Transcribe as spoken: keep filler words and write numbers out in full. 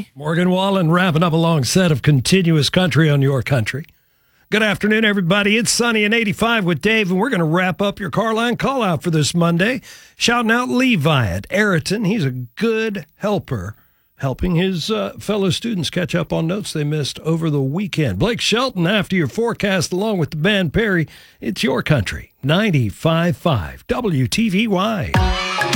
Perry. Morgan Wallen wrapping up a long set of continuous country on your country. Good afternoon, everybody. It's Sunny and eighty-five with Dave, and we're going to wrap up your car line call out for this Monday. Shouting out Levi at Ayrton. He's a good helper, helping his uh, fellow students catch up on notes they missed over the weekend. Blake Shelton, after your forecast, along with the band Perry, it's your country. ninety-five point five W T V Y.